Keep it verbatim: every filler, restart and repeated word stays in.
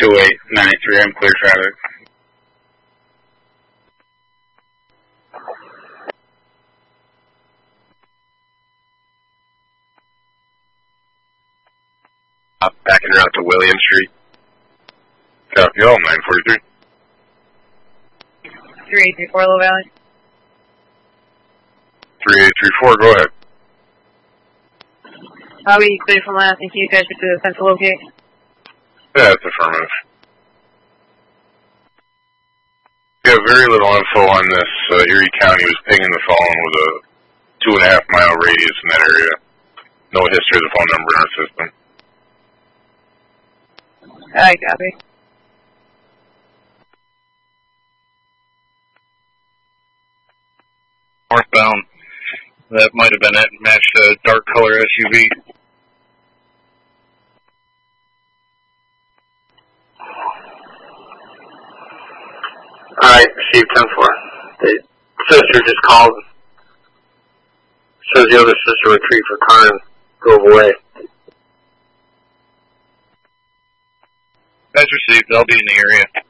two eight ninety-three, I'm clear traffic. Uh, backing around to William Street. Copy all, nine forty-three. three eight three four, Low Valley. three eight three four, go ahead. Are we clear from last and can you guys get to the central locate? Yeah, it's affirmative. We have very little info on this. Uh, Erie County was pinging the phone with a two and a half mile radius in that area. No history of the phone number in our system. I copy. Northbound. That might have been it. Matched a dark color S U V. Alright, received ten four. The sister just called. Says the other sister retreat for car and drove away. That's received. I'll be in the area.